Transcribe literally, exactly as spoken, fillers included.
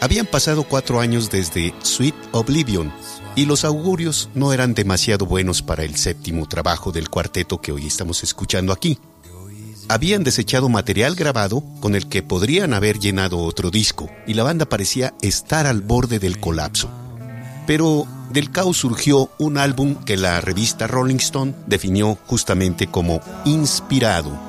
Habían pasado cuatro años desde Sweet Oblivion y los augurios no eran demasiado buenos para el séptimo trabajo del cuarteto que hoy estamos escuchando aquí. Habían desechado material grabado con el que podrían haber llenado otro disco y la banda parecía estar al borde del colapso. Pero del caos surgió un álbum que la revista Rolling Stone definió justamente como inspirado.